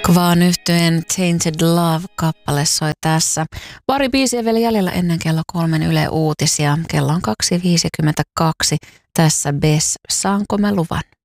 Kvaan yhtyeen Tainted Love-kappale soi tässä. Pari biisiä vielä jäljellä ennen kello 3 Yle Uutisia. Kello on 2.52. Tässä Bess, saanko mä luvan?